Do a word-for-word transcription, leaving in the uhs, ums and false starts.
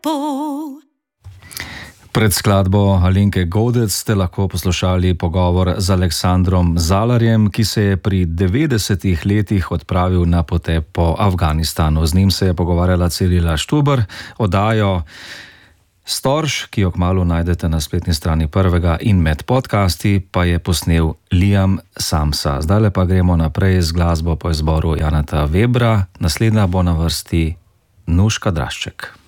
Pred skladbo Alenke Godec ste lahko poslušali pogovor z Aleksandrom Zalarjem, ki se je pri devetdesetih letih odpravil na potep po Afganistanu. Z njim se je pogovarjala Cirila Štuber. Oddajo Storž, ki jo kmalu najdete na spletni strani Prvega in med podcasti, pa je posnel Liam Samsa. Zdaj pa gremo naprej z glasbo po izboru Janeta Webra. Naslednja bo na vrsti Nuška Drašček.